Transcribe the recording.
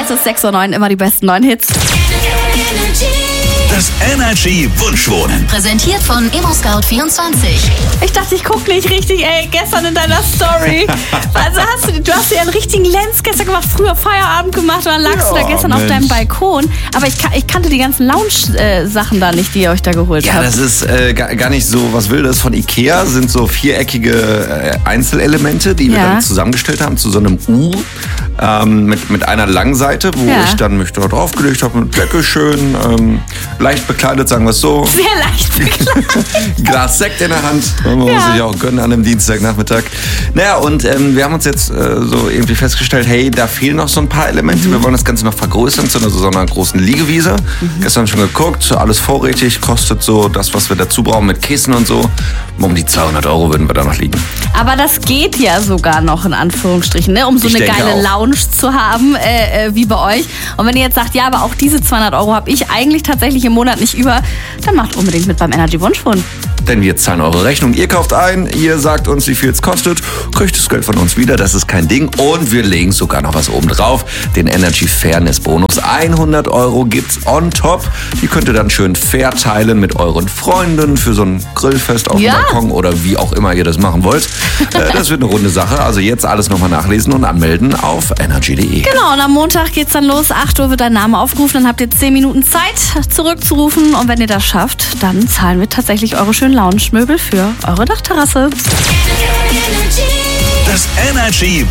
Es ist 6:09 Uhr, immer die besten neuen Hits. Das Energy Wunschwohnen. Präsentiert von ImmoScout24. Ich dachte, ich gucke nicht richtig, gestern in deiner Story. Also du hast ja einen richtigen Lenz gestern gemacht, früher Feierabend gemacht und dann lagst du da gestern auf deinem Balkon. Aber ich kannte die ganzen Lounge-Sachen da nicht, die ihr euch da geholt habt. Ja, das ist gar nicht so was Wildes. Von Ikea sind so viereckige Einzelelemente, die wir dann zusammengestellt haben zu so einem U mit einer langen Seite, wo ich dann mich da draufgelegt habe mit Decke schön, leicht bekleidet, sagen wir es so. Sehr leicht bekleidet. Glas Sekt in der Hand, man muss sich auch gönnen an einem Dienstagnachmittag. Naja, und wir haben uns jetzt so irgendwie festgestellt, hey, da fehlen noch so ein paar Elemente. Wir wollen das Ganze noch vergrößern zu so einer großen Liegewiese. Gestern schon geguckt, alles vorrätig, kostet so das, was wir dazu brauchen mit Kissen und so. Um die 200 € würden wir da noch liegen. Aber das geht ja sogar noch in Anführungsstrichen, ne? Um so eine geile Lounge zu haben, wie bei euch. Und wenn ihr jetzt sagt, ja, aber auch diese 200 € habe ich eigentlich tatsächlich im Monat nicht über, dann macht unbedingt mit beim Energy Wunschwohnen. Denn wir zahlen eure Rechnung. Ihr kauft ein, ihr sagt uns, wie viel es kostet, kriegt das Geld von uns wieder, das ist kein Ding. Und wir legen sogar noch was oben drauf, den Energy Fairness Bonus. 100 € gibt's on top. Die könnt ihr dann schön fair teilen mit euren Freunden für so ein Grillfest auf dem Balkon oder wie auch immer ihr das machen wollt. Das wird eine runde Sache. Also jetzt alles nochmal nachlesen und anmelden auf energy.de. Genau, und am Montag geht's dann los. 8 Uhr wird dein Name aufgerufen. Dann habt ihr 10 Minuten Zeit, zurückzurufen. Und wenn ihr das schafft, dann zahlen wir tatsächlich eure schönen Lounge-Möbel für eure Dachterrasse. Das Energy